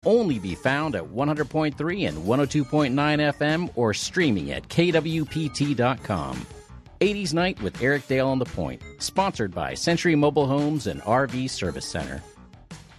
Only be found at 100.3 and 102.9 FM or streaming at kwpt.com. 80s Night with Eric Dale on the Point, sponsored by Century Mobile Homes and RV Service Center.